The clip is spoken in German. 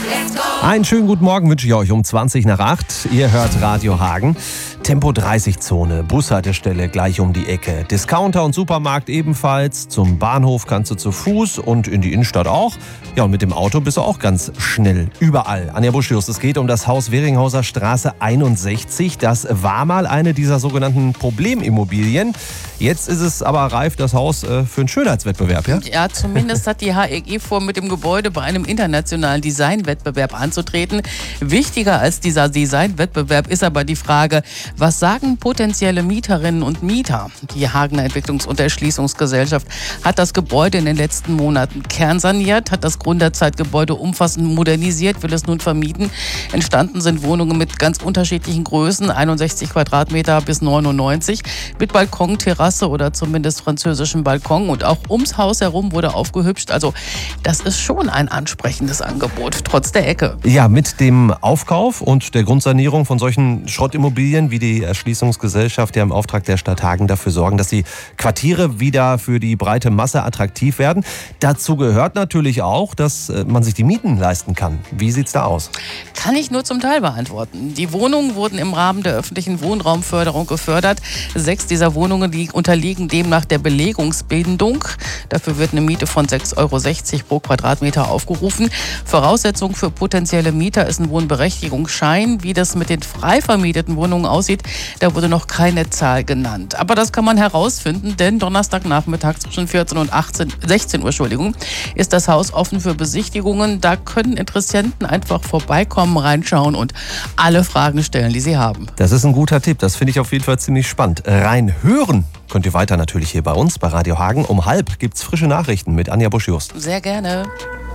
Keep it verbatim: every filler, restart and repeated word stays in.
Einen schönen guten Morgen wünsche ich euch um zwanzig nach acht. Ihr hört Radio Hagen. Tempo dreißig Zone, Bushaltestelle gleich um die Ecke. Discounter und Supermarkt ebenfalls. Zum Bahnhof kannst du zu Fuß und in die Innenstadt auch. Ja, und mit dem Auto bist du auch ganz schnell überall. Anja Buschius, es geht um das Haus Weringhauser Straße einundsechzig. Das war mal eine dieser sogenannten Problemimmobilien. Jetzt ist es aber reif, das Haus äh, für einen Schönheitswettbewerb, ja? Ja, zumindest hat die H E G vor, mit dem Gebäude bei einem internationalen Designwettbewerb anzutreten. Wichtiger als dieser Designwettbewerb ist aber die Frage, was sagen potenzielle Mieterinnen und Mieter? Die Hagener Entwicklungs- und Erschließungsgesellschaft hat das Gebäude in den letzten Monaten kernsaniert, hat das Gründerzeitgebäude umfassend modernisiert, will es nun vermieten. Entstanden sind Wohnungen mit ganz unterschiedlichen Größen, einundsechzig Quadratmeter bis neunundneunzig, mit Balkon, Terrasse oder zumindest französischem Balkon. Und auch ums Haus herum wurde aufgehübscht. Also das ist schon ein ansprechendes Angebot, trotz der Ecke. Ja, mit dem Aufkauf und der Grundsanierung von solchen Schrottimmobilien wie die Erschließungsgesellschaft ja im Auftrag der Stadt Hagen dafür sorgen, dass die Quartiere wieder für die breite Masse attraktiv werden. Dazu gehört natürlich auch, dass man sich die Mieten leisten kann. Wie sieht's da aus? Kann ich nur zum Teil beantworten. Die Wohnungen wurden im Rahmen der öffentlichen Wohnraumförderung gefördert. Sechs dieser Wohnungen die unterliegen demnach der Belegungsbindung. Dafür wird eine Miete von sechs Euro sechzig pro Quadratmeter aufgerufen. Voraussetzung für potenzielle Mieter ist ein Wohnberechtigungsschein. Wie das mit den frei vermieteten Wohnungen aussieht, da wurde noch keine Zahl genannt. Aber das kann man herausfinden, denn Donnerstagnachmittag zwischen vierzehn und achtzehn, sechzehn Uhr Entschuldigung, ist das Haus offen für Besichtigungen. Da können Interessenten einfach vorbeikommen, reinschauen und alle Fragen stellen, die sie haben. Das ist ein guter Tipp. Das finde ich auf jeden Fall ziemlich spannend. Rein hören könnt ihr weiter natürlich hier bei uns bei Radio Hagen. Um halb gibt's frische Nachrichten mit Anja Buschius. Sehr gerne.